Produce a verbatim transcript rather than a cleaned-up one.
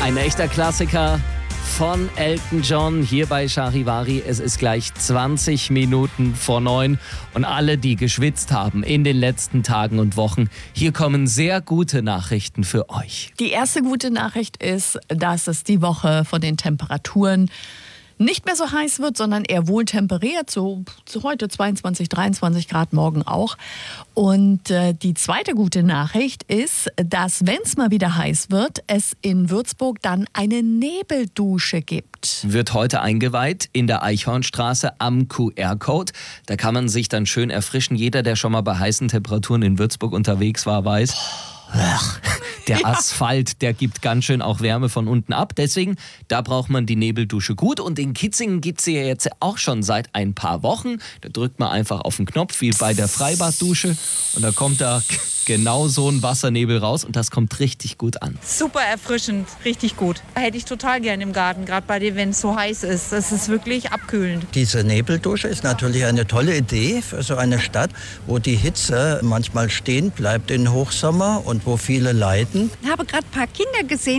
Ein echter Klassiker von Elton John hier bei Charivari. Es ist gleich zwanzig Minuten vor neun und alle, die geschwitzt haben in den letzten Tagen und Wochen, hier kommen sehr gute Nachrichten für euch. Die erste gute Nachricht ist, dass es die Woche von den Temperaturen nicht mehr so heiß wird, sondern eher wohl temperiert, so, so heute zweiundzwanzig, dreiundzwanzig Grad, morgen auch. Und äh, die zweite gute Nachricht ist, dass, wenn es mal wieder heiß wird, es in Würzburg dann eine Nebeldusche gibt. Wird heute eingeweiht in der Eichhornstraße am Q R-Code. Da kann man sich dann schön erfrischen. Jeder, der schon mal bei heißen Temperaturen in Würzburg unterwegs war, weiß, der ja. Asphalt, der gibt ganz schön auch Wärme von unten ab. Deswegen, da braucht man die Nebeldusche gut. Und in Kitzingen gibt es sie ja jetzt auch schon seit ein paar Wochen. Da drückt man einfach auf den Knopf, wie bei der Freibad-Dusche. Und da kommt da genau so ein Wassernebel raus. Und das kommt richtig gut an. Super erfrischend, richtig gut. Hätte ich total gern im Garten, gerade bei dir, wenn es so heiß ist. Das ist wirklich abkühlend. Diese Nebeldusche ist natürlich eine tolle Idee für so eine Stadt, wo die Hitze manchmal stehen bleibt im Hochsommer und wo viele leiden. Ich habe gerade ein paar Kinder gesehen,